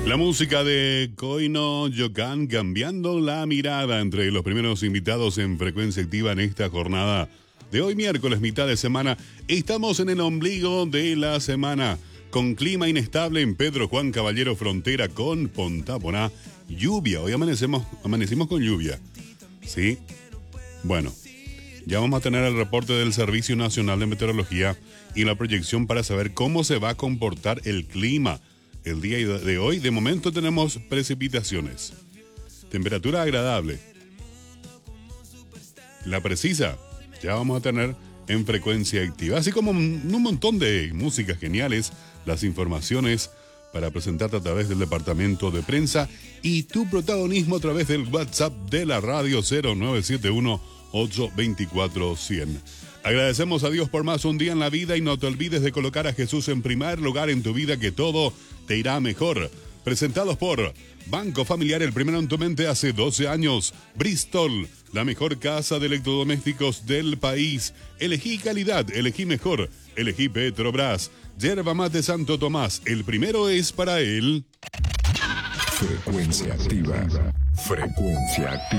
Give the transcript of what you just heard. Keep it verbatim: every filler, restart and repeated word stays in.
La música de Koino Yokan, cambiando la mirada, entre los primeros invitados en Frecuencia Activa en esta jornada de hoy, miércoles, mitad de semana. Estamos en el ombligo de la semana, con clima inestable en Pedro Juan Caballero, frontera con Pontaponá. Lluvia, hoy amanecemos, amanecimos con lluvia. ¿Sí? Bueno, ya vamos a tener el reporte del Servicio Nacional de Meteorología y la proyección para saber cómo se va a comportar el clima el día de hoy. De momento tenemos precipitaciones, temperatura agradable. La precisa ya vamos a tener en Frecuencia Activa, así como un montón de músicas geniales, las informaciones para presentarte a través del departamento de prensa y tu protagonismo a través del WhatsApp de la radio cero nueve siete uno, ocho dos cuatro, cien. Agradecemos a Dios por más un día en la vida y no te olvides de colocar a Jesús en primer lugar en tu vida, que todo te irá mejor. Presentados por Banco Familiar, el primero en tu mente hace doce años. Bristol, la mejor casa de electrodomésticos del país. Elegí calidad, elegí mejor, elegí Petrobras. Yerba Mate Santo Tomás, el primero es para él. Frecuencia Activa. Frecuencia Activa.